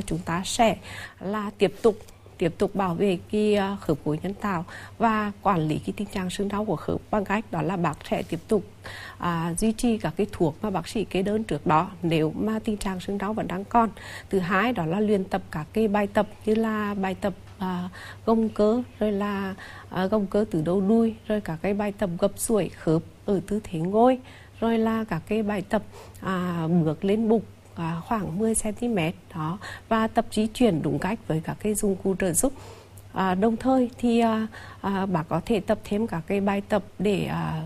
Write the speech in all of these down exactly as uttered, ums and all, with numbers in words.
chúng ta sẽ là tiếp tục tiếp tục bảo vệ cái khớp gối nhân tạo và quản lý cái tình trạng sưng đau của khớp bằng cách đó là bác sẽ tiếp tục à, duy trì các cái thuốc mà bác sĩ kê đơn trước đó nếu mà tình trạng sưng đau vẫn đang còn. Thứ hai đó là luyện tập các cái bài tập như là bài tập à, gông cơ, rồi là à, gông cơ từ đầu đuôi, rồi các cái bài tập gập duỗi khớp ở tư thế ngồi, rồi là các cái bài tập à, bước lên bục À, khoảng mười xăng ti mét đó, và tập di chuyển đúng cách với các cái dụng cụ trợ giúp. À, đồng thời thì à, à, bác có thể tập thêm các cái bài tập để à,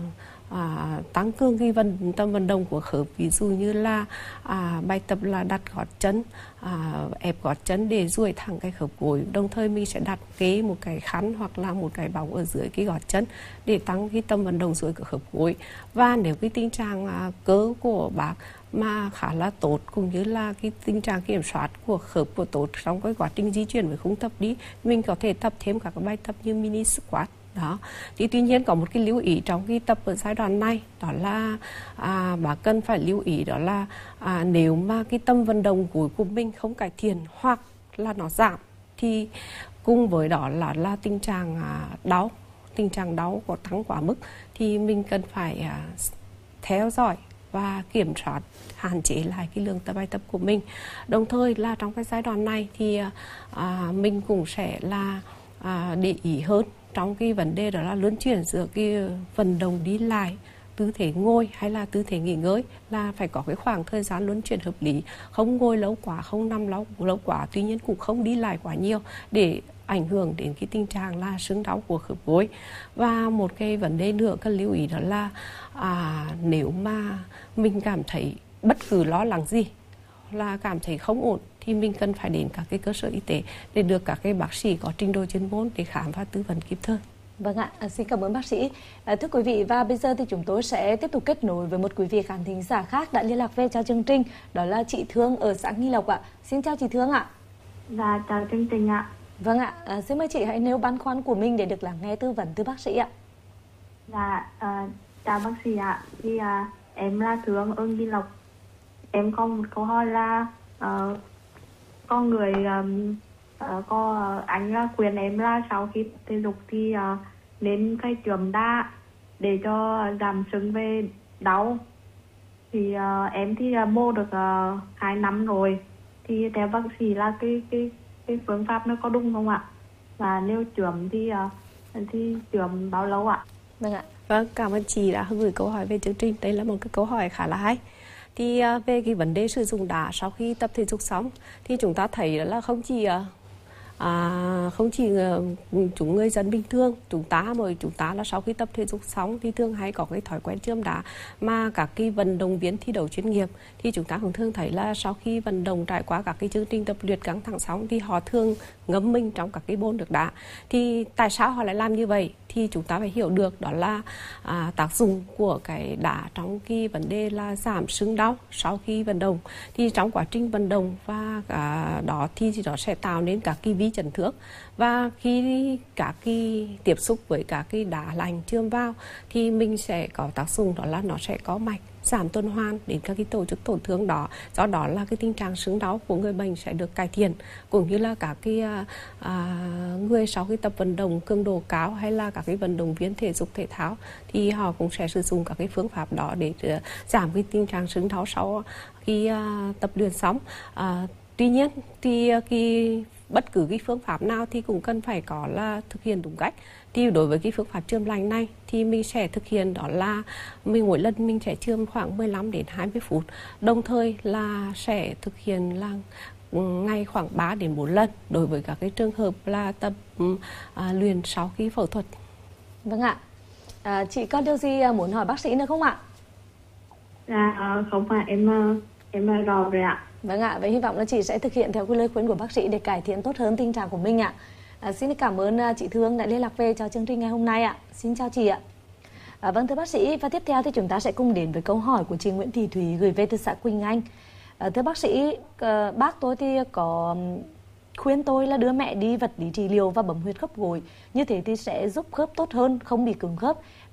à, tăng cường cái vận tâm vận động của khớp, ví dụ như là à, bài tập là đặt gót chân, à, ép gót chân để duỗi thẳng cái khớp gối. Đồng thời mình sẽ đặt kế một cái khăn hoặc là một cái bóng ở dưới cái gót chân để tăng cái tâm vận động duỗi của khớp gối. Và nếu cái tình trạng à, cơ của bác mà khá là tốt, cũng như là cái tình trạng kiểm soát của khớp của tốt trong cái quá trình di chuyển với khung tập đi, mình có thể tập thêm các bài tập như mini squat đó. Thì tuy nhiên có một cái lưu ý trong cái tập ở giai đoạn này, đó là à, bà cần phải lưu ý đó là à, nếu mà cái tâm vận động gối của mình không cải thiện hoặc là nó giảm, thì cùng với đó là là tình trạng à, đau tình trạng đau có tăng quá mức, thì mình cần phải à, theo dõi và kiểm soát, hạn chế lại cái lượng tập bài tập của mình. Đồng thời là trong cái giai đoạn này thì à, mình cũng sẽ là à, để ý hơn trong cái vấn đề đó là luân chuyển giữa cái vận động đi lại, tư thế ngồi hay là tư thế nghỉ ngơi, là phải có cái khoảng thời gian luân chuyển hợp lý, không ngồi lâu quá, không nằm lâu, lâu quá, tuy nhiên cũng không đi lại quá nhiều để ảnh hưởng đến cái tình trạng là sưng đau của khớp gối. Và một cái vấn đề nữa cần lưu ý đó là à, nếu mà mình cảm thấy bất cứ lo lắng gì, là cảm thấy không ổn, thì mình cần phải đến các cái cơ sở y tế để được các cái bác sĩ có trình độ chuyên môn để khám và tư vấn kịp thời. Vâng ạ, à, xin cảm ơn bác sĩ. À, thưa quý vị, và bây giờ thì chúng tôi sẽ tiếp tục kết nối với một quý vị khán thính giả khác đã liên lạc về cho chương trình, đó là chị Thương ở xã Nghi Lộc ạ. Xin chào chị Thương ạ. Dạ, chào chương trình ạ. Vâng ạ, à, xin mời chị hãy nêu băn khoăn của mình để được lắng nghe tư vấn từ bác sĩ ạ. Dạ, à, chào bác sĩ ạ. Thì à, em là Thương ở Nghi Lộc. Em có một câu hỏi là uh, con người um, uh, có uh, anh uh, khuyên em là sau khi thể dục thì uh, nên cây chườm đá để cho giảm sưng về đau. Thì uh, em thì uh, mua được uh, hai năm rồi. Thì theo bác sĩ là cái cái cái phương pháp nó có đúng không ạ? Và nếu chườm thì uh, thì chườm bao lâu ạ? Vâng ạ. Vâng, cảm ơn chị đã gửi câu hỏi về chương trình. Đây là một cái câu hỏi khá là hay. Thì uh, về cái vấn đề sử dụng đá sau khi tập thể dục xong, thì chúng ta thấy đó là không chỉ uh, À, không chỉ uh, chúng người dân bình thường, chúng ta mới chúng ta là sau khi tập thể dục xong thì thường hay có cái thói quen chườm đá, mà các cái vận động viên thi đấu chuyên nghiệp thì chúng ta cũng thường thấy là sau khi vận động trải qua các cái chương trình tập luyện căng thẳng xong thì họ thường ngâm mình trong các cái bồn nước đá. Thì tại sao họ lại làm như vậy? Thì chúng ta phải hiểu được đó là à, tác dụng của cái đá trong cái vấn đề là giảm sưng đau sau khi vận động. Thì trong quá trình vận động và à, đó thì nó sẽ tạo nên các cái vi chấn thương, và khi các cái tiếp xúc với các cái đá lạnh chườm vào thì mình sẽ có tác dụng đó là nó sẽ có mạch, giảm tuần hoàn đến các cái tổ chức tổn thương đó. Do đó là cái tình trạng sưng đau của người bệnh sẽ được cải thiện, cũng như là các cái à, người sau khi tập vận động cường độ cao hay là các cái vận động viên thể dục thể thao thì họ cũng sẽ sử dụng các cái phương pháp đó để uh, giảm cái tình trạng sưng đau sau khi uh, tập luyện xong. Uh, tuy nhiên thì uh, cái bất cứ cái phương pháp nào thì cũng cần phải có là thực hiện đúng cách. Thì đối với cái phương pháp chườm lạnh này thì mình sẽ thực hiện đó là mình mỗi lần mình sẽ chườm khoảng mười lăm đến hai mươi phút. Đồng thời là sẽ thực hiện là ngày khoảng ba đến bốn lần đối với các cái trường hợp là tập à, luyện sau khi phẫu thuật. Vâng ạ. À, chị có điều gì muốn hỏi bác sĩ nữa không ạ? Dạ, không phải, em em rõ rồi ạ. Vâng ạ, vậy hy vọng là chị sẽ thực hiện theo cái lời khuyên của bác sĩ để cải thiện tốt hơn tình trạng của mình ạ. À, xin cảm ơn chị Thương đã liên lạc về cho chương trình ngày hôm nay ạ. Xin chào chị ạ. À, vâng thưa bác sĩ, và tiếp theo thì chúng ta sẽ cùng đến với câu hỏi của chị Nguyễn Thị Thúy gửi về từ xã Quỳnh Anh. À, thưa bác sĩ, bác tôi thì có khuyên tôi là đưa mẹ đi vật lý trị liệu và bấm huyệt khớp gối, như thế thì sẽ giúp khớp tốt hơn, không bị cứng khớp.